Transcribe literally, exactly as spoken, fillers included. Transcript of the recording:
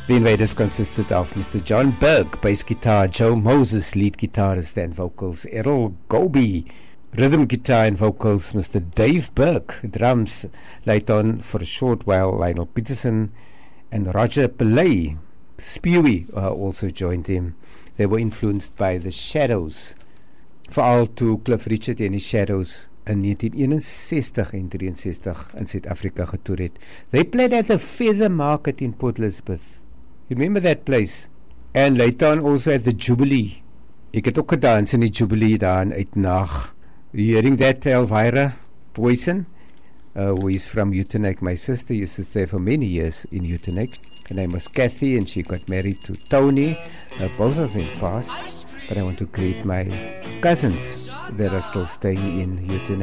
The Invaders consisted of Mister John Berg, bass guitar, Joe Moses, lead guitarist and vocals, Errol Gobi, rhythm guitar and vocals, Mister Dave Burke, drums, later on for a short while, Lionel Peterson, and Roger Pillay, Spewy, uh, also joined him. They were influenced by the Shadows. Veral toe Cliff Richard en die Shadows in nineteen sixty-one en sixty-three in Suid-Afrika getoer het. They played at the Feather Market in Port Elizabeth. You remember that place? And later on also at the Jubilee. Ek het ook gedans in die Jubilee daar in Uitnag. You hearing that, Elvira Poison? Uh, who is from Utenek. My sister used to stay for many years in Utenek. Her name was Kathy and she got married to Tony. Uh, both of them passed. But I want to greet my cousins that are still staying in Utenek.